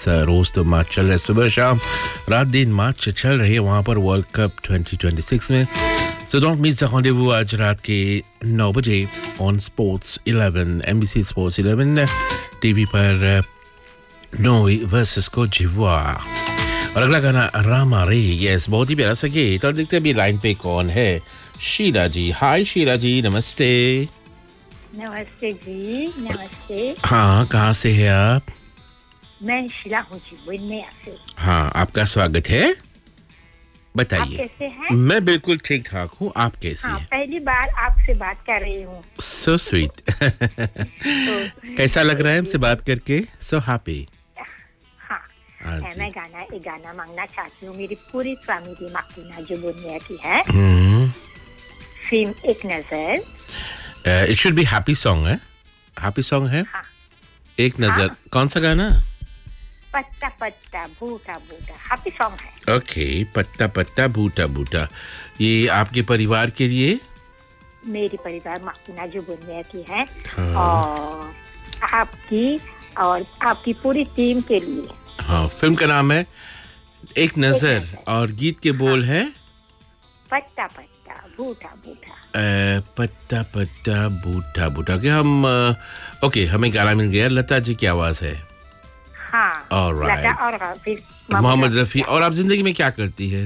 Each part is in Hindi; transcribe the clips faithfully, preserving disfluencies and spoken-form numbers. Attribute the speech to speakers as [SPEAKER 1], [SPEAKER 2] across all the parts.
[SPEAKER 1] रोज तो मैच चल रहे सुबह शाम रात दिन मैच चल रही है वहाँ पर वर्ल्ड कप twenty twenty-six में so don't miss the rendezvous आज रात के नौ बजे on sports eleven M B C sports eleven TV पर नॉर्वे वर्सेस कोट d'Ivoire और अगला गाना रामा रे यस बहुत ही प्यारा सा गीत और देखते हैं अभी लाइन पे कौन है शीला जी हाय शीला जी नमस्ते
[SPEAKER 2] नमस्ते जी नमस्ते
[SPEAKER 1] हाँ कहाँ से है आप
[SPEAKER 2] मैं शीला हूँ जी बुनिया से
[SPEAKER 1] हाँ आपका स्वागत है बताइए
[SPEAKER 2] आप कैसे हैं
[SPEAKER 1] मैं बिल्कुल ठीक ठाक हूँ आप कैसी
[SPEAKER 2] हाँ
[SPEAKER 1] हैं
[SPEAKER 2] पहली बार आपसे बात कर रही हूँ
[SPEAKER 1] सो स्वीट
[SPEAKER 2] तो
[SPEAKER 1] कैसा लग रहा है हमसे बात करके सो हैप्पी
[SPEAKER 2] हाँ
[SPEAKER 1] हाँ
[SPEAKER 2] है,
[SPEAKER 1] जी।
[SPEAKER 2] मैं गाना एक गाना मांगना चाहती हूँ मेरी पूरी फैमिली मकीना जो बुनिया की है
[SPEAKER 1] हम्म
[SPEAKER 2] फिल्म एक नजर
[SPEAKER 1] it should be happy song है हैप्पी सॉन्ग है
[SPEAKER 2] हाँ
[SPEAKER 1] एक नजर
[SPEAKER 2] हाँ।
[SPEAKER 1] कौन सा गाना
[SPEAKER 2] पत्ता पत्ता बूटा बूटा हैप्पी सॉन्ग है
[SPEAKER 1] ओके पत्ता पत्ता बूटा बूटा ये आपके परिवार के लिए
[SPEAKER 2] मेरी परिवार मकीना जो बुनिया की है
[SPEAKER 1] हाँ।
[SPEAKER 2] और आपकी और आपकी पूरी टीम के लिए
[SPEAKER 1] हाँ फिल्म का नाम है एक नजर
[SPEAKER 2] नज़र।
[SPEAKER 1] और गीत के बोल है
[SPEAKER 2] पत्ता पत्ता बूटा बूटा
[SPEAKER 1] अ, पत्ता पत्ता बूटा बूटा के हम अ, ओके हमें गाना मिल गया लता जी की आवाज है
[SPEAKER 2] हाँ
[SPEAKER 1] All right.
[SPEAKER 2] लता और फिर
[SPEAKER 1] मोहम्मद रफी और आप जिंदगी में क्या करती है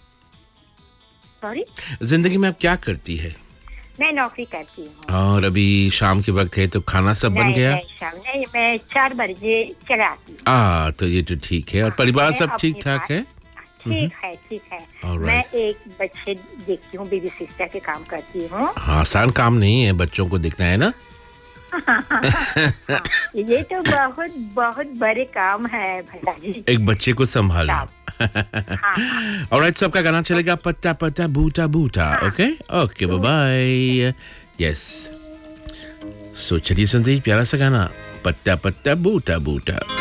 [SPEAKER 2] सॉरी
[SPEAKER 1] जिंदगी में आप क्या करती है
[SPEAKER 2] मैं नौकरी करती हूँ
[SPEAKER 1] और अभी शाम के वक्त है तो खाना सब बन
[SPEAKER 2] नहीं,
[SPEAKER 1] गया
[SPEAKER 2] नहीं, शाम नहीं मैं चार बजे चले आती हूँ
[SPEAKER 1] आ तो ये तो ठीक है और परिवार
[SPEAKER 2] मैं
[SPEAKER 1] सब
[SPEAKER 2] अपनी
[SPEAKER 1] ठीक ठाक
[SPEAKER 2] बात-
[SPEAKER 1] है
[SPEAKER 2] ठीक है ठीक है
[SPEAKER 1] All
[SPEAKER 2] मैं
[SPEAKER 1] right.
[SPEAKER 2] एक बच्चे देखती हूँ बेबी सिस्टर के काम करती हूँ
[SPEAKER 1] हाँ आसान काम नहीं है बच्चों को देखना है ना
[SPEAKER 2] ये तो बहुत बहुत बड़े काम है भैया जी
[SPEAKER 1] एक बच्चे को संभालना
[SPEAKER 2] हाँ,
[SPEAKER 1] ऑलराइट सो आपका गाना चलेगा पत्ता पत्ता बूटा बूटा okay okay bye bye yes so चलिए सुनते हैं प्यारा सा गाना पत्ता पत्ता बूटा बूटा